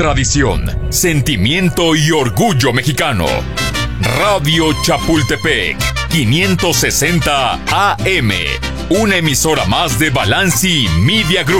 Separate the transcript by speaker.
Speaker 1: tradición, sentimiento y orgullo mexicano. Radio Chapultepec, 560 AM, una emisora más de Balanci Media Group.